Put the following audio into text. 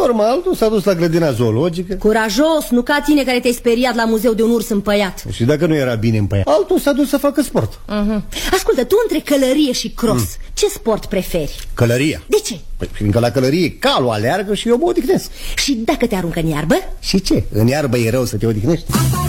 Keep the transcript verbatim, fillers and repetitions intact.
Normal, tu s-a dus la grădina zoologică. Curajos, nu ca tine care te-ai speriat la muzeu de un urs împăiat. Și dacă nu era bine împăiat? Altul s-a dus să facă sport. uh-huh. Ascultă, tu între călărie și cross, mm. ce sport preferi? Călăria. De ce? Păi, fiindcă la călărie calul aleargă și eu mă odihnesc. Și dacă te aruncă în iarbă? Și ce? În iarbă e rău să te odihnești?